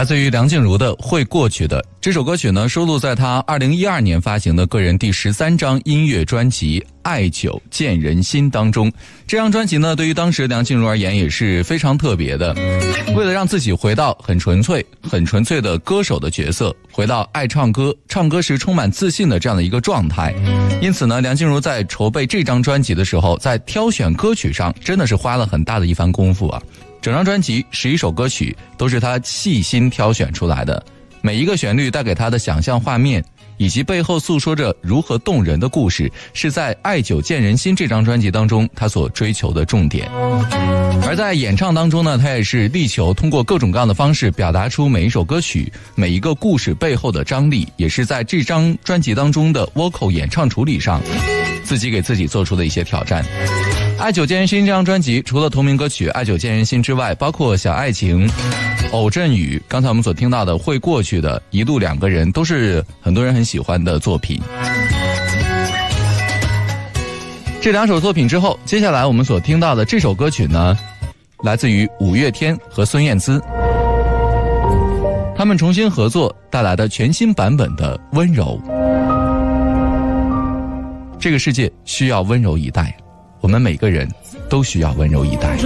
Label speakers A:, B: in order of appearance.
A: 来自于梁静茹的《会过去的》。这首歌曲呢，收录在她2012年发行的个人第13张音乐专辑《爱久见人心》当中。这张专辑呢，对于当时梁静茹而言也是非常特别的。为了让自己回到很纯粹的歌手的角色，回到爱唱歌时充满自信的这样的一个状态，因此呢，梁静茹在筹备这张专辑的时候，在挑选歌曲上真的是花了很大的一番功夫啊。整张专辑11首歌曲都是他细心挑选出来的，每一个旋律带给他的想象画面以及背后诉说着如何动人的故事，是在《爱久见人心》这张专辑当中他所追求的重点。而在演唱当中呢，他也是力求通过各种各样的方式表达出每一首歌曲每一个故事背后的张力，也是在这张专辑当中的 vocal 演唱处理上自己给自己做出的一些挑战。《爱久见人心》这张专辑除了同名歌曲《爱久见人心》之外，包括《小爱情》、偶阵雨，刚才我们所听到的《会过去的》、一路两个人，都是很多人很喜欢的作品。这两首作品之后，接下来我们所听到的这首歌曲呢，来自于五月天和孙燕姿，他们重新合作带来的全新版本的《温柔》。这个世界需要温柔以待，我们每个人都需要温柔以待。